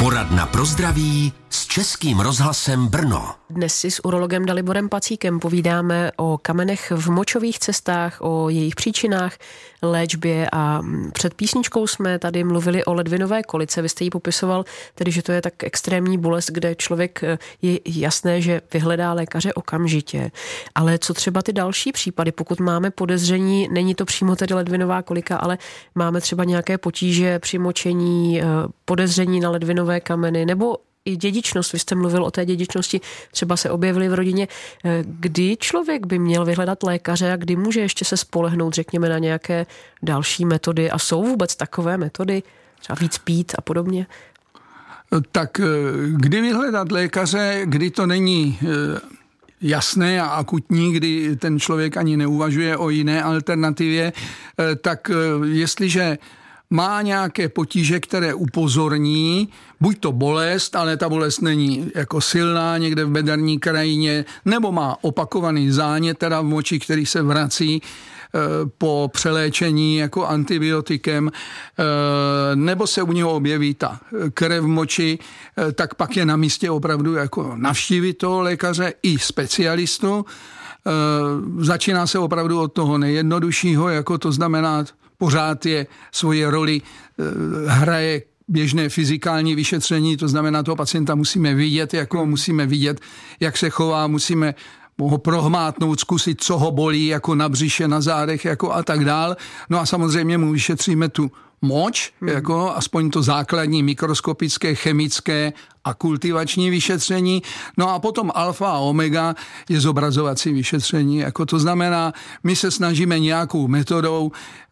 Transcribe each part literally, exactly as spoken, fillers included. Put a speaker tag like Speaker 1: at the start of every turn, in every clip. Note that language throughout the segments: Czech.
Speaker 1: Poradna pro zdraví s Českým rozhlasem Brno.
Speaker 2: Dnes si s urologem Daliborem Pacíkem povídáme o kamenech v močových cestách, o jejich příčinách, léčbě a před písničkou jsme tady mluvili o ledvinové kolice. Vy jste jí popisoval, tedy, že to je tak extrémní bolest, kde člověk je jasné, že vyhledá lékaře okamžitě. Ale co třeba ty další případy, pokud máme podezření, není to přímo tedy ledvinová kolika, ale máme třeba nějaké potíže při močení, podezření na ledvinové kameny nebo i dědičnost, vy jste mluvil o té dědičnosti, třeba se objevily v rodině. Kdy člověk by měl vyhledat lékaře a kdy může ještě se spolehnout, řekněme, na nějaké další metody? A jsou vůbec takové metody? Třeba víc pít a podobně?
Speaker 3: Tak kdy vyhledat lékaře, kdy to není jasné a akutní, kdy ten člověk ani neuvažuje o jiné alternativě, tak jestliže má nějaké potíže, které upozorní, buď to bolest, ale ta bolest není jako silná někde v bederní krajině, nebo má opakovaný zánět teda v moči, který se vrací po přeléčení jako antibiotikem, nebo se u něho objeví ta krev v moči, tak pak je na místě opravdu jako navštívit toho lékaře i specialistu. Začíná se opravdu od toho nejjednoduššího, jako to znamená, pořád je svoje roli, hraje běžné fyzikální vyšetření, to znamená, toho pacienta musíme vidět, jako musíme vidět, jak se chová, musíme ho prohmátnout, zkusit, co ho bolí, jako na břiše, na zádech, jako a tak dál. No a samozřejmě mu vyšetříme tu moč, hmm. jako aspoň to základní mikroskopické, chemické a kultivační vyšetření. No a potom alfa a omega je zobrazovací vyšetření. Jako to znamená, my se snažíme nějakou metodou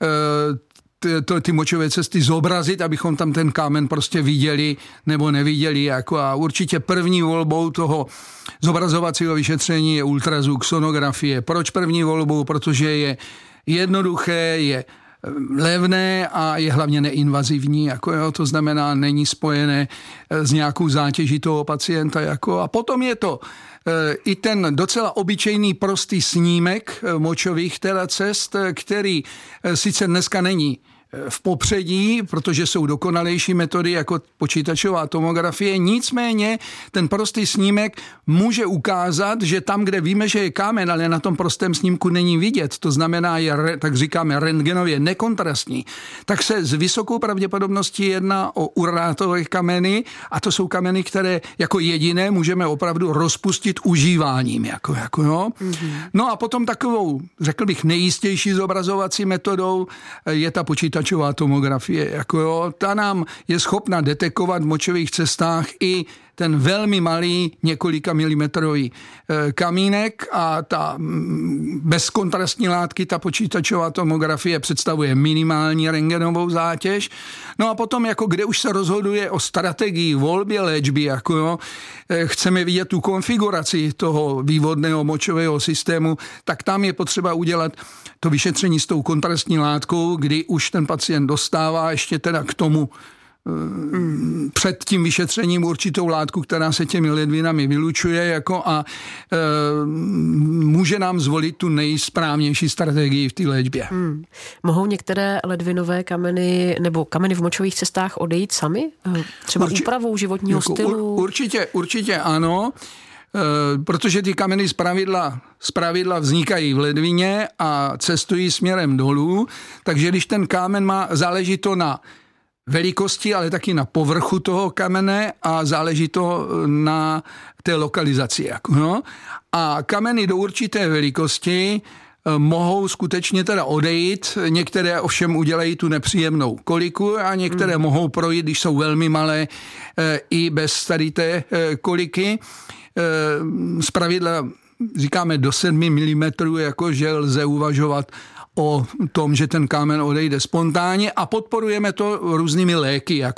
Speaker 3: ty, ty, ty močové cesty zobrazit, abychom tam ten kámen prostě viděli nebo neviděli. Jako a určitě první volbou toho zobrazovacího vyšetření je ultrazvuk, sonografie. Proč první volbou? Protože je jednoduché, je levné a je hlavně neinvazivní, jako jo, to znamená, není spojené s nějakou zátěží toho pacienta. Jako, a potom je to e, i ten docela obyčejný prostý snímek močových teda cest, který e, sice dneska není v popředí, protože jsou dokonalejší metody jako počítačová tomografie. Nicméně ten prostý snímek může ukázat, že tam, kde víme, že je kámen, ale na tom prostém snímku není vidět, to znamená, je, tak říkáme, rentgenově nekontrastní, tak se s vysokou pravděpodobností jedná o urátové kameny a to jsou kameny, které jako jediné můžeme opravdu rozpustit užíváním. Jako, jako, no. Mm-hmm. no a potom takovou, řekl bych, nejistější zobrazovací metodou je ta počítačová tomografie. Jako jo, ta nám je schopna detekovat v močových cestách i ten velmi malý několika milimetrový kamínek a ta bezkontrastní látky, ta počítačová tomografie představuje minimální rentgenovou zátěž. No a potom, jako kde už se rozhoduje o strategii volby léčby, jako jo, chceme vidět tu konfiguraci toho vývodného močového systému, tak tam je potřeba udělat to vyšetření s tou kontrastní látkou, kdy už ten pacient dostává ještě teda k tomu před tím vyšetřením určitou látku, která se těmi ledvinami vylučuje jako a e, může nám zvolit tu nejsprávnější strategii v té léčbě. Hmm.
Speaker 2: Mohou některé ledvinové kameny nebo kameny v močových cestách odejít sami? Třeba Urči, úpravou životního jako, stylu?
Speaker 3: Ur, určitě, určitě ano. Protože ty kameny zpravidla, zpravidla vznikají v ledvině a cestují směrem dolů, takže když ten kámen má, záleží to na velikosti, ale taky na povrchu toho kamene a záleží to na té lokalizaci. Jako, no. A kameny do určité velikosti mohou skutečně teda odejít, některé ovšem udělají tu nepříjemnou koliku a některé hmm. mohou projít, když jsou velmi malé, i bez tady té koliky. Zpravidla říkáme do sedmi milimetrů, jakože lze uvažovat o tom, že ten kámen odejde spontánně a podporujeme to různými léky. Jako